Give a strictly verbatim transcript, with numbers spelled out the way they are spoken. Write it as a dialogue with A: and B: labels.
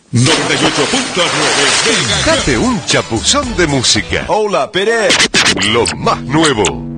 A: noventa y ocho punto nueve.
B: Date un chapuzón de música.
C: Hola, Pérez.
B: Lo más nuevo.